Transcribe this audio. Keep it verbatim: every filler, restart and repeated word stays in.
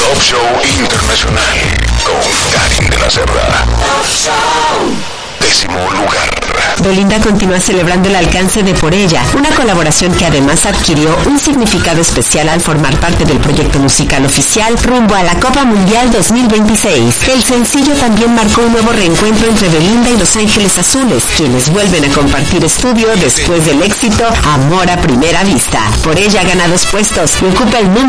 Top Show Internacional con Karin de la Cerda. Décimo lugar. Belinda continúa celebrando el alcance de Por Ella, una colaboración que además adquirió un significado especial al formar parte del proyecto musical oficial rumbo a la Copa Mundial dos mil veintiséis. El sencillo también marcó un nuevo reencuentro entre Belinda y Los Ángeles Azules, quienes vuelven a compartir estudio después del éxito Amor a Primera Vista. Por Ella gana dos puestos y ocupa el número